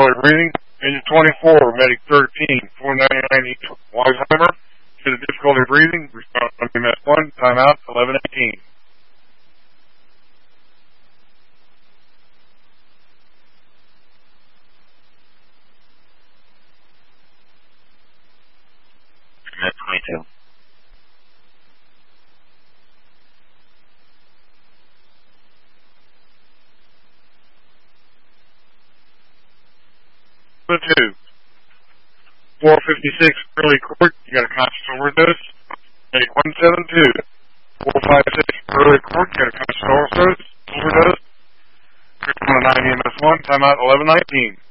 difficulty breathing. Engine 24, Medic 13, 499 each. Weisheimer, to the difficulty breathing. Response on MS1, timeout 11:18. MS 22. Two. 456 early court, you got a conscious overdose. Medic 172. 456 early court, you got a conscious overdose. 3.9 EMS1, timeout 11:19.